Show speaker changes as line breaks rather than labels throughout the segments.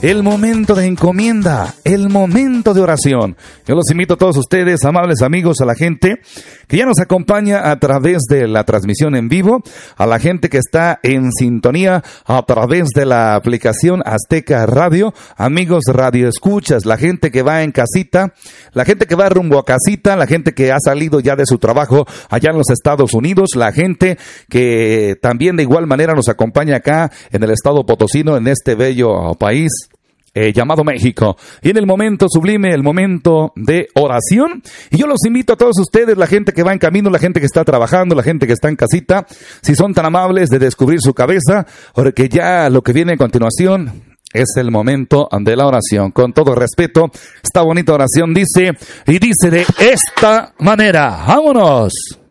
el momento de encomienda, el momento de oración. Yo los invito a todos ustedes, amables amigos, a la gente que ya nos acompaña a través de la transmisión en vivo, a la gente que está en sintonía a través de la aplicación Azteca Radio, amigos radioescuchas, la gente que va en casita, la gente que va rumbo a casita, la gente que ha salido ya de su trabajo allá en los Estados Unidos, la gente que también de igual manera nos acompaña acá en el estado potosino, en este bello país llamado México. Y en el momento sublime, el momento de oración. Y yo los invito a todos ustedes, la gente que va en camino, la gente que está trabajando, la gente que está en casita, si son tan amables de descubrir su cabeza, porque ya lo que viene a continuación es el momento de la oración. Con todo respeto, esta bonita oración dice de esta manera. ¡Vámonos!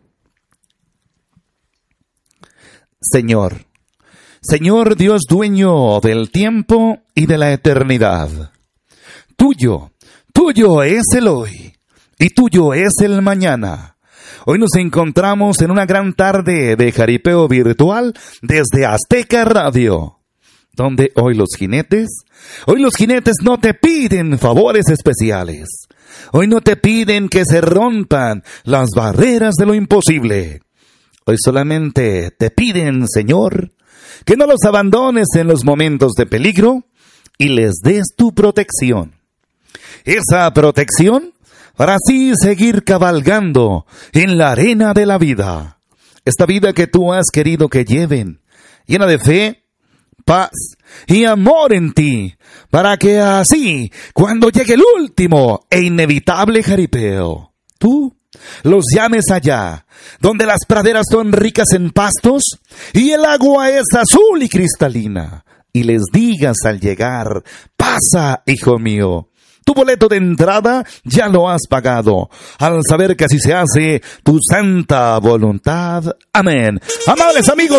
Señor Dios dueño del tiempo y de la eternidad, tuyo es el hoy y tuyo es el mañana. Hoy nos encontramos en una gran tarde de jaripeo virtual desde Azteca Radio, donde hoy los jinetes no te piden favores especiales. Hoy no te piden que se rompan las barreras de lo imposible. Hoy solamente te piden, Señor, que no los abandones en los momentos de peligro y les des tu protección. Esa protección para así seguir cabalgando en la arena de la vida. Esta vida que tú has querido que lleven, llena de fe, paz y amor en ti, para que así, cuando llegue el último e inevitable jaripeo, tú los llames allá, donde las praderas son ricas en pastos y el agua es azul y cristalina, y les digas al llegar: pasa, hijo mío, tu boleto de entrada ya lo has pagado, al saber que así se hace tu santa voluntad. Amén. Amables amigos,